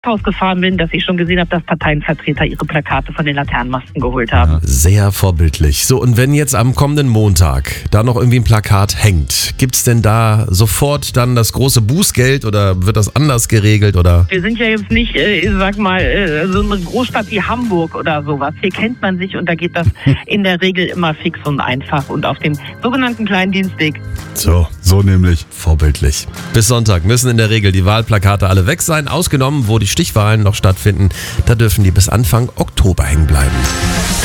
Haus gefahren bin, dass ich schon gesehen habe, dass Parteienvertreter ihre Plakate von den Laternenmasten geholt haben. Sehr vorbildlich. So, und wenn jetzt am kommenden Montag da noch irgendwie ein Plakat hängt, gibt's denn da sofort dann das große Bußgeld oder wird das anders geregelt? Oder? Wir sind ja jetzt nicht, so eine Großstadt wie Hamburg oder sowas. Hier kennt man sich und da geht das in der Regel immer fix und einfach und auf dem sogenannten kleinen Dienstweg. So nämlich. Vorbildlich. Bis Sonntag müssen in der Regel die Wahlplakate alle weg sein, ausgenommen, wo die Stichwahlen noch stattfinden. Da dürfen die bis Anfang Oktober hängen bleiben.